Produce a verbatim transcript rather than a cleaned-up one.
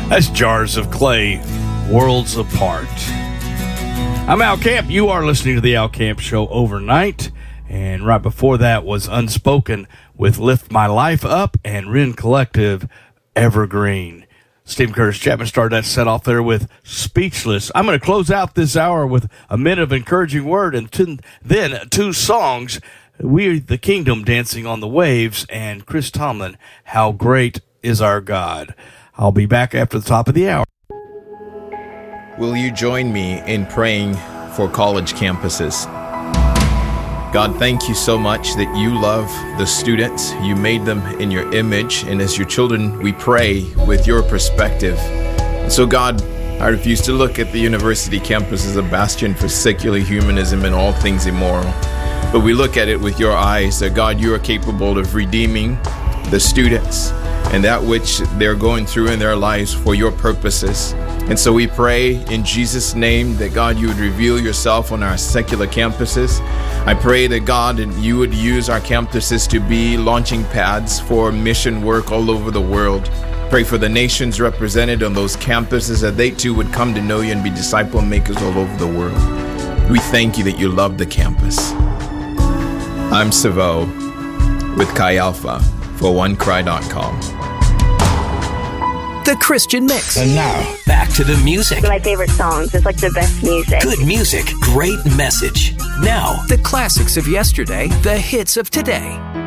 That's Jars of Clay, Worlds Apart. I'm Al Camp. You are listening to the Al Camp Show overnight. And right before that was Unspoken with Lift My Life Up and Ren Collective, Evergreen. Stephen Curtis Chapman started that set off there with Speechless. I'm going to close out this hour with a minute of encouraging word and t- then two songs. We the Kingdom, Dancing on the Waves, and Chris Tomlin, How Great Is Our God. I'll be back after the top of the hour. Will you join me in praying for college campuses? God, thank you so much that you love the students. You made them in your image, and as your children, we pray with your perspective. And so, God, I refuse to look at the university campus as a bastion for secular humanism and all things immoral. But we look at it with your eyes, that God, you are capable of redeeming the students and that which they're going through in their lives for your purposes. And so we pray in Jesus' name that God, you would reveal yourself on our secular campuses. I pray that God, and you would use our campuses to be launching pads for mission work all over the world. Pray for the nations represented on those campuses, that they too would come to know you and be disciple makers all over the world. We thank you that you love the campus. I'm Savo with Chi Alpha for one cry dot com. The Christian Mix. And now, back to the music. My favorite songs. It's like the best music. Good music, great message. Now, the classics of yesterday, the hits of today.